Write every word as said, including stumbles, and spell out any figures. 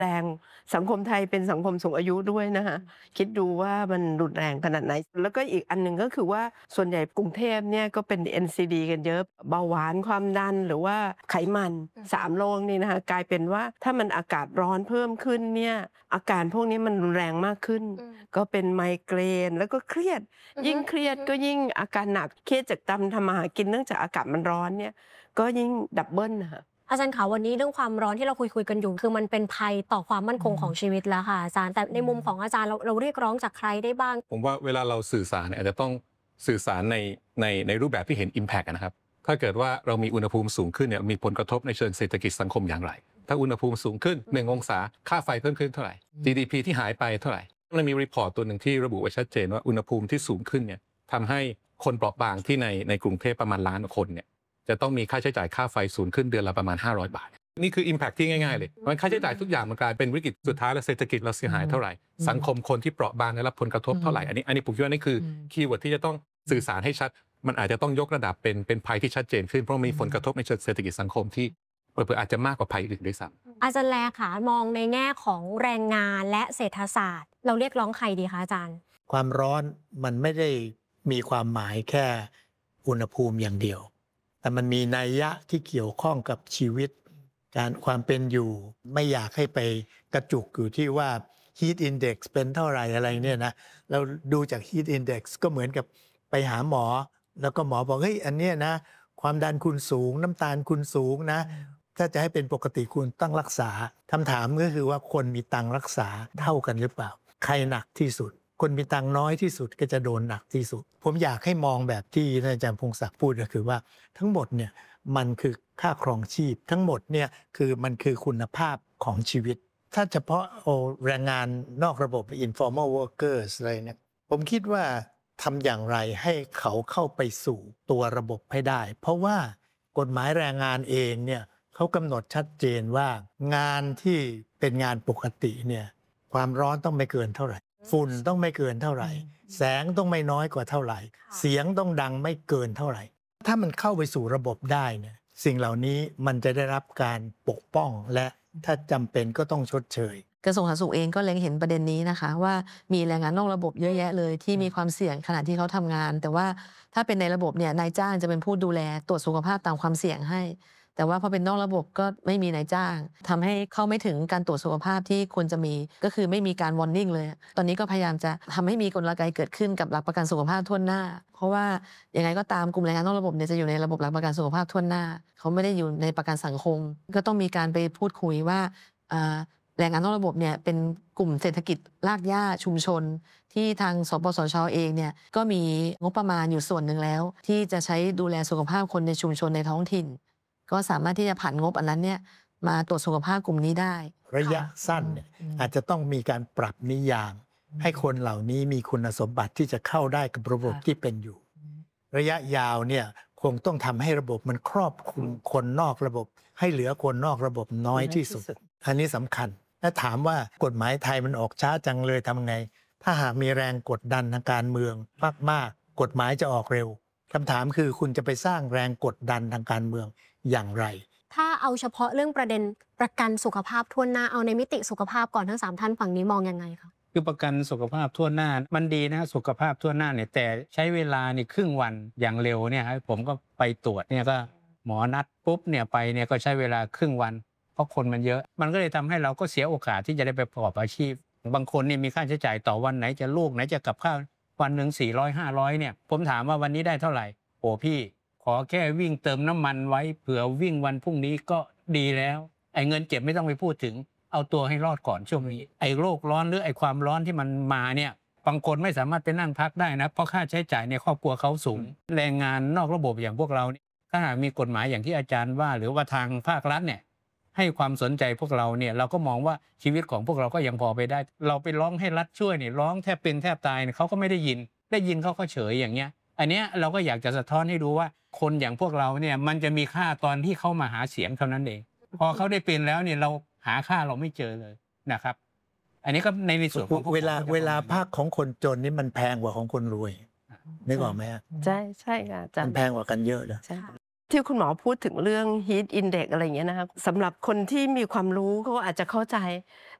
แรงสังคมไทยเป็นสังคมสูงอายุด้วยนะคะคิดดูว่ามันรุนแรงขนาดไหนแล้วก็อีกอันหนึ่งก็คือว่าส่วนใหญ่กรุงเทพเนี่ยก็เป็น เอ็น ซี ดี กันเยอะเบาหวานความดันหรือว่าไขมันสามโรคนี่นะคะกลายเป็นว่าถ้ามันอากาศร้อนเพิ่มขึ้นเนี่ยอาการพวกนี้มันรุนแรงมากขึ้นก็เป็นไมเกรนแล้วก็เครียดยิ่งเครียดก็ยิ่งอาการหนักเครียดจากการทำมาหากินเนื่องจากอากาศมันร้อนเนี่ยก็ยิ่งดับเบิลนะคะอาจารย์คะวันนี้เรื่องความร้อนที่เราคุยคุยกันอยู่คือมันเป็นภัยต่อความมั่นคงของชีวิตแล้วค่ะอาจารย์แต่ในมุมของอาจารย์เราเราเรียกร้องจากใครได้บ้างผมว่าเวลาเราสื่อสารเนี่ยอาจจะต้องสื่อสารในในในรูปแบบที่เห็น Impact นะครับถ้าเกิดว่าเรามีอุณหภูมิสูงขึ้นเนี่ยมีผลกระทบในเชิงเศรษฐกิจสังคมอย่างไรถ้าอุณหภูมิสูงขึ้นหนึ่งองศาค่าไฟเพิ่มขึ้นเท่าไหร่ จี ดี พี ที่หายไปเท่าไหร่มันมีรีพอร์ตตัวหนึ่งที่ระบุไว้ชัดเจนว่าอุณหภูมิที่สูงขึ้นเนี่ยทำให้คนเปราะบางที่ในในกรุงเทพประมาณล้านคนเนี่ยจะต้องมีค่าใช้จ่ายค่าไฟสูงขึ้นเดือนละประมาณห้าร้อยบาทนี่คือ Impact ที่ง่ายๆเลยมันค่าใช้จ่ายทุกอย่างมันกลายเป็นวิกฤตสุดท้ายแล้วเศรษฐกิจเราเสียหายเท่าไหร่สังคมคนที่เปราะบางได้รับผลกระทบเท่าไหร่อันนี้อันนี้ผมคิดว่านี่คือคีย์เวิร์ดที่จะต้องสื่อสารให้ชัดมันอาจจะต้องยกระดับเป็นเป็นภัยที่ชัดเจนขึ้นเพราะมีผลกระทบในเชิงเศรษฐกิจสังคมที่เผื่อๆอาจจะมากกว่าภัยอื่นด้วยซ้ำอาจารย์แลค่ะมองในแง่ของแรงงานและเศรษฐศาสตร์เราเรียกร้องใครดีคะอาจารย์ความร้อนมันไม่ได้มีความหมายแค่อุณหภูมิอย่างเดียวแต่มันมีนัยยะที่เกี่ยวข้องกับชีวิตการความเป็นอยู่ไม่อยากให้ไปกระจุกอยู่ที่ว่า heat index เป็นเท่าไหร่อะไรเนี่ยนะเราดูจาก heat index ก็เหมือนกับไปหาหมอแล้วก็หมอบอกเฮ้ยอันเนี้ยนะความดันคุณสูงน้ำตาลคุณสูงนะถ้าจะให้เป็นปกติคุณต้องรักษาคำถามก็คือว่าคนมีตังรักษาเท่ากันหรือเปล่าใครหนักที่สุดคนมีตังน้อยที่สุดก็จะโดนหนักที่สุดผมอยากให้มองแบบที่อาจารย์พงศักดิ์พูดก็คือว่าทั้งหมดเนี่ยมันคือค่าครองชีพทั้งหมดเนี่ยคือมันคือคุณภาพของชีวิตถ้าเฉพาะโอแรงงานนอกระบบ informal workers อะไรเนี่ยผมคิดว่าทำอย่างไรให้เขาเข้าไปสู่ตัวระบบให้ได้เพราะว่ากฎหมายแรงงานเองเนี่ยเขากำหนดชัดเจนว่างานที่เป็นงานปกติเนี่ยความร้อนต้องไม่เกินเท่าไหร่ฝุ่นต้องไม่เกินเท่าไหร่แสงต้องไม่น้อยกว่าเท่าไหร่เสียงต้องดังไม่เกินเท่าไหร่ถ้ามันเข้าไปสู่ระบบได้เนี่ยสิ่งเหล่านี้มันจะได้รับการปกป้องและถ้าจำเป็นก็ต้องชดเชยกระทรวงสาธารณสุขเองก็เล็งเห็นประเด็นนี้นะคะว่ามีแรงงานนอกระบบเยอะแยะเลยที่มีความเสี่ยงขณะที่เขาทำงานแต่ว่าถ้าเป็นในระบบเนี่ยนายจ้างจะเป็นผู้ดูแลตรวจสุขภาพตามความเสี่ยงให้แต่ว่าพอเป็นนอกระบบก็ไม่มีนายจ้างทำให้เข้าไม่ถึงการตรวจสุขภาพที่ควรจะมีก็คือไม่มีการวอร์นิ่งเลยตอนนี้ก็พยายามจะทำให้มีกลไกเกิดขึ้นกับหลักประกันสุขภาพทั่วหน้าเพราะว่ายังไงก็ตามกลุ่มแรงงานนอกระบบเนี่ยจะอยู่ในระบบหลักประกันสุขภาพทั่วหน้าเขาไม่ได้อยู่ในประกันสังคมก็ต้องมีการไปพูดคุยว่าแรงงานนอกระบบเนี่ยเป็นกลุ่มเศรษฐกิจรากหญ้าชุมชนที่ทางสปสชเองเนี่ยก็มีงบประมาณอยู่ส่วนหนึ่งแล้วที่จะใช้ดูแลสุขภาพคนในชุมชนในท้องถิ่นก็สามารถที่จะผ่านงบอันนั้นเนี่ยมาตรวจสุขภาพกลุ่มนี้ได้ระยะสั้นเนี่ยอาจจะต้องมีการปรับนิยามให้คนเหล่านี้มีคุณสมบัติที่จะเข้าได้กับระบบที่เป็นอยู่ระยะยาวเนี่ยคงต้องทำให้ระบบมันครอบคลุมคนนอกระบบให้เหลือคนนอกระบบน้อยที่สุดอันนี้สำคัญถ้าถามว่ากฎหมายไทยมันออกช้าจังเลยทำไงถ้าหากมีแรงกดดันทางการเมืองมากๆกฎหมายจะออกเร็วคำถามคือคุณจะไปสร้างแรงกดดันทางการเมืองอย่างไรถ้าเอาเฉพาะเรื่องประเด็นประกันสุขภาพทั่วหน้าเอาในมิติสุขภาพก่อนทั้งสามท่านฝั่งนี้มองยังไงคะคือประกันสุขภาพทั่วหน้ามันดีนะสุขภาพทั่วหน้าเนี่ยแต่ใช้เวลานี่ครึ่งวันอย่างเร็วเนี่ยครับผมก็ไปตรวจเนี่ยก็หมอนัดปุ๊บเนี่ยไปเนี่ยก็ใช้เวลาครึ่งวันเพราะคนมันเยอะมันก็เลยทำให้เราก็เสียโอกาสที่จะได้ไปประกอบอาชีพบางคนเนี่ยมีค่าใช้จ่ายต่อวันไหนจะลูกไหนจะกับข้าววันหนึ่งสี่ร้อยห้าร้อยเนี่ยผมถามว่าวันนี้ได้เท่าไหร่โอ้พี่ขอแค่วิ่งเติมน้ำมันไว้เผื่อวิ่งวันพรุ่งนี้ก็ดีแล้วไอ้เงินเก็บไม่ต้องไปพูดถึงเอาตัวให้รอดก่อนช่วงนี้ไอ้โรคร้อนหรือไอ้ความร้อนที่มันมาเนี่ยบางคนไม่สามารถไปนั่งพักได้นะเพราะค่าใช้จ่ายในครอบครัวเขาสูงแรงงานนอกระบบอย่างพวกเราเนี่ยถ้าหากมีกฎหมายอย่างที่อาจารย์ว่าหรือว่าทางภาครัฐเนี่ยให้ความสนใจพวกเราเนี่ยเราก็มองว่าชีวิตของพวกเราก็ยังพอไปได้เราไปร้องให้รัฐช่วยเนี่ยร้องแทบเป็นแทบตายเนี่ยเขาก็ไม่ได้ยินได้ยินเขาก็เฉยอย่างเงี้ยอันเนี้ยเราก็อยากจะสะท้อนให้ดูว่าคนอย่างพวกเราเนี่ยมันจะมีค่าตอนที่เขามาหาเสียงเท่านั้นเองพอเขาได้เป็นแล้วเนี่ยเราหาค่าเราไม่เจอเลยนะครับอันนี้ก็ในในส่วนของเวลาเวลาภาคของคนจนนี่มันแพงกว่าของคนรวยนึกออกไหมใช่ใช่ค่ะมันแพงกว่ากันเยอะเลยที่คุณหมอพูดถึงเรื่อง heat index อะไรอย่างเงี้ยนะคะสำหรับคนที่มีความรู้เขาอาจจะเข้าใจ